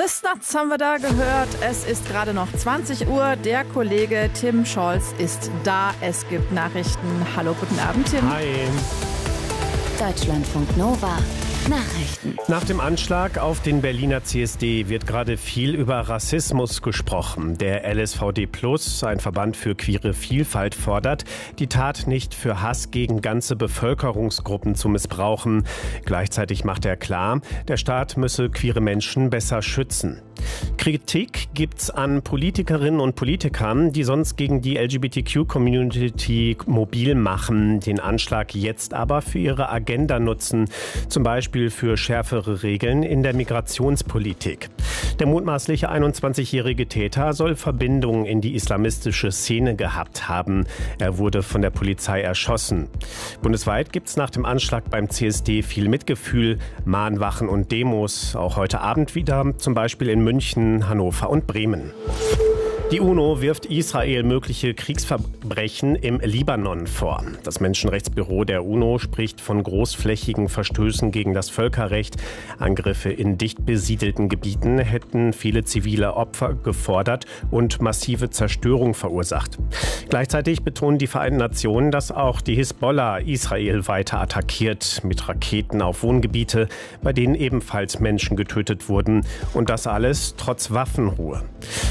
Chestnuts haben wir da gehört. Es ist gerade noch 20 Uhr. Der Kollege Tim Scholz ist da. Es gibt Nachrichten. Hallo, guten Abend, Tim. Hi. Deutschlandfunk Nova. Nachrichten. Nach dem Anschlag auf den Berliner CSD wird gerade viel über Rassismus gesprochen. Der LSVD Plus, ein Verband für queere Vielfalt, fordert, die Tat nicht für Hass gegen ganze Bevölkerungsgruppen zu missbrauchen. Gleichzeitig macht er klar, der Staat müsse queere Menschen besser schützen. Kritik gibt's an Politikerinnen und Politikern, die sonst gegen die LGBTQ-Community mobil machen, den Anschlag jetzt aber für ihre Agenda nutzen, zum Beispiel für schärfere Regeln in der Migrationspolitik. Der mutmaßliche 21-jährige Täter soll Verbindungen in die islamistische Szene gehabt haben. Er wurde von der Polizei erschossen. Bundesweit gibt's nach dem Anschlag beim CSD viel Mitgefühl, Mahnwachen und Demos, auch heute Abend wieder, zum Beispiel in München, Hannover und Bremen. Die UNO wirft Israel mögliche Kriegsverbrechen im Libanon vor. Das Menschenrechtsbüro der UNO spricht von großflächigen Verstößen gegen das Völkerrecht. Angriffe in dicht besiedelten Gebieten hätten viele zivile Opfer gefordert und massive Zerstörung verursacht. Gleichzeitig betonen die Vereinten Nationen, dass auch die Hisbollah Israel weiter attackiert mit Raketen auf Wohngebiete, bei denen ebenfalls Menschen getötet wurden. Und das alles trotz Waffenruhe.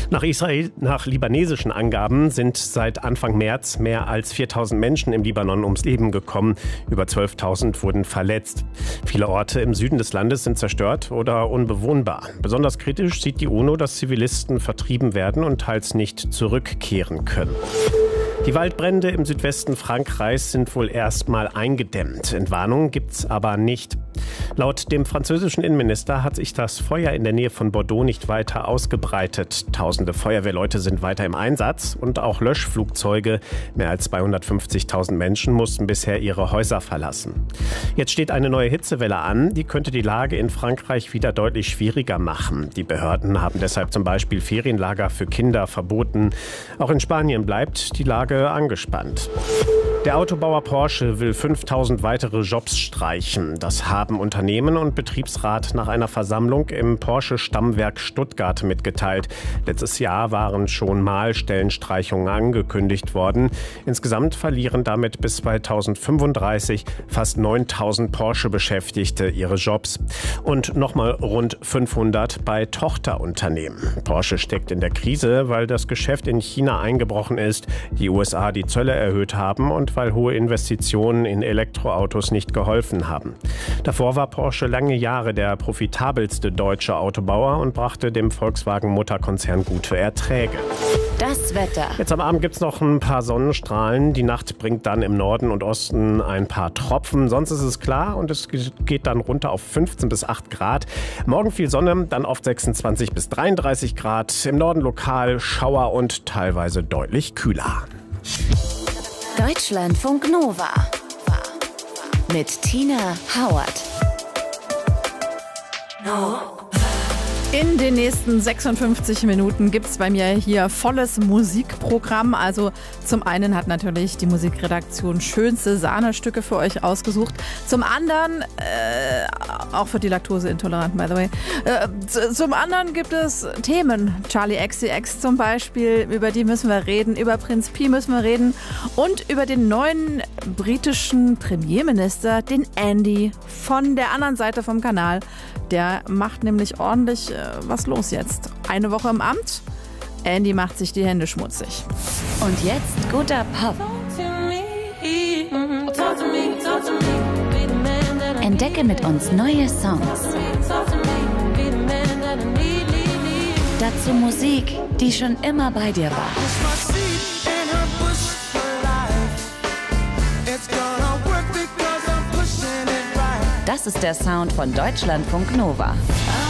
Nach libanesischen Angaben sind seit Anfang März mehr als 4.000 Menschen im Libanon ums Leben gekommen. Über 12.000 wurden verletzt. Viele Orte im Süden des Landes sind zerstört oder unbewohnbar. Besonders kritisch sieht die UNO, dass Zivilisten vertrieben werden und teils nicht zurückkehren können. Die Waldbrände im Südwesten Frankreichs sind wohl erstmal eingedämmt. Entwarnung gibt's aber nicht. Laut dem französischen Innenminister hat sich das Feuer in der Nähe von Bordeaux nicht weiter ausgebreitet. Tausende Feuerwehrleute sind weiter im Einsatz und auch Löschflugzeuge. Mehr als 250.000 Menschen mussten bisher ihre Häuser verlassen. Jetzt steht eine neue Hitzewelle an. Die könnte die Lage in Frankreich wieder deutlich schwieriger machen. Die Behörden haben deshalb zum Beispiel Ferienlager für Kinder verboten. Auch in Spanien bleibt die Lage angespannt. Der Autobauer Porsche will 5.000 weitere Jobs streichen. Das haben Unternehmen und Betriebsrat nach einer Versammlung im Porsche-Stammwerk Stuttgart mitgeteilt. Letztes Jahr waren schon mal Stellenstreichungen angekündigt worden. Insgesamt verlieren damit bis 2035 fast 9.000 Porsche-Beschäftigte ihre Jobs. Und nochmal rund 500 bei Tochterunternehmen. Porsche steckt in der Krise, weil das Geschäft in China eingebrochen ist, die USA die Zölle erhöht haben und weil hohe Investitionen in Elektroautos nicht geholfen haben. Davor war Porsche lange Jahre der profitabelste deutsche Autobauer und brachte dem Volkswagen-Mutterkonzern gute Erträge. Das Wetter. Jetzt am Abend gibt es noch ein paar Sonnenstrahlen. Die Nacht bringt dann im Norden und Osten ein paar Tropfen. Sonst ist es klar und es geht dann runter auf 15 bis 8 Grad. Morgen viel Sonne, dann oft 26 bis 33 Grad. Im Norden lokal Schauer und teilweise deutlich kühler. Deutschlandfunk Nova. Mit Tina Howard. In den nächsten 56 Minuten gibt es bei mir hier volles Musikprogramm. Also zum einen hat natürlich die Musikredaktion schönste Sahnestücke für euch ausgesucht. Zum anderen, auch für die Laktoseintoleranten, by the way, zum anderen gibt es Themen. Charli XCX zum Beispiel, über die müssen wir reden. Über Prinz Pi müssen wir reden. Und über den neuen britischen Premierminister, den Andy, von der anderen Seite vom Kanal. Der macht nämlich ordentlich was los jetzt. Eine Woche im Amt. Andy macht sich die Hände schmutzig. Und jetzt guter Pop. Entdecke mit uns neue Songs. Dazu Musik, die schon immer bei dir war. Das ist der Sound von Deutschlandfunk Nova.